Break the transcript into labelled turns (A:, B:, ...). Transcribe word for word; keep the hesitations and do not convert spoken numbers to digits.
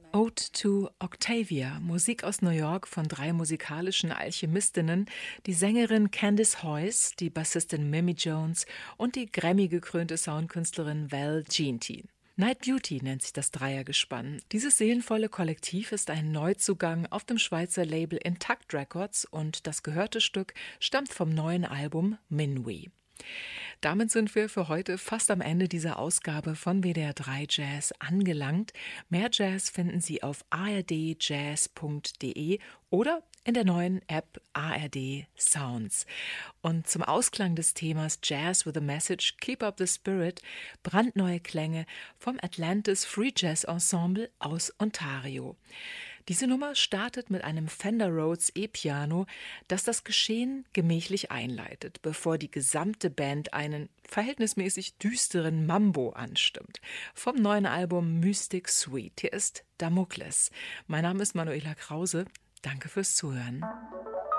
A: Ode to Octavia, Musik aus New York von drei musikalischen Alchemistinnen, die Sängerin Candice Hoyce, die Bassistin Mimi Jones und die Grammy-gekrönte Soundkünstlerin Val Jeanty. Night Beauty nennt sich das Dreiergespann. Dieses seelenvolle Kollektiv ist ein Neuzugang auf dem Schweizer Label Intact Records und das gehörte Stück stammt vom neuen Album Minuit. Damit sind wir für heute fast am Ende dieser Ausgabe von W D R drei Jazz angelangt. Mehr Jazz finden Sie auf a r d jazz punkt d e oder in der neuen App A R D Sounds. Und zum Ausklang des Themas Jazz with a Message, Keep Up the Spirit, brandneue Klänge vom Atlantis Free Jazz Ensemble aus Ontario. Diese Nummer startet mit einem Fender Rhodes E-Piano, das das Geschehen gemächlich einleitet, bevor die gesamte Band einen verhältnismäßig düsteren Mambo anstimmt. Vom neuen Album Mystic Suite. Hier ist Damokles. Mein Name ist Manuela Krause. Danke fürs Zuhören.